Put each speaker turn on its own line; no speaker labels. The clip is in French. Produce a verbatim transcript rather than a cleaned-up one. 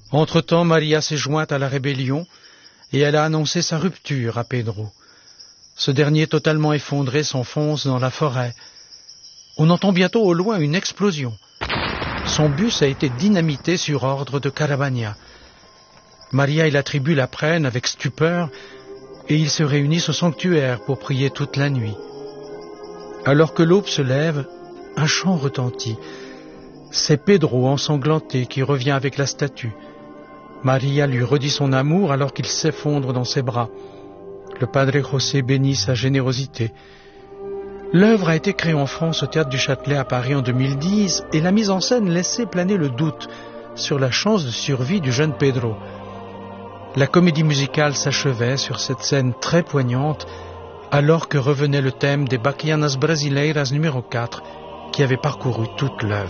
Entre-temps, Maria s'est jointe à la rébellion et elle a annoncé sa rupture à Pedro. Ce dernier, totalement effondré, s'enfonce dans la forêt. On entend bientôt au loin une explosion. Son bus a été dynamité sur ordre de Caravagna. Maria et la tribu la prennent avec stupeur et ils se réunissent au sanctuaire pour prier toute la nuit. Alors que l'aube se lève, un chant retentit. C'est Pedro ensanglanté qui revient avec la statue. Maria lui redit son amour alors qu'il s'effondre dans ses bras. Le Padre José bénit sa générosité. L'œuvre a été créée en France au Théâtre du Châtelet à Paris en deux mille dix et la mise en scène laissait planer le doute sur la chance de survie du jeune Pedro. La comédie musicale s'achevait sur cette scène très poignante alors que revenait le thème des Baquianas Brasileiras numéro quatre qui avait parcouru toute l'œuvre.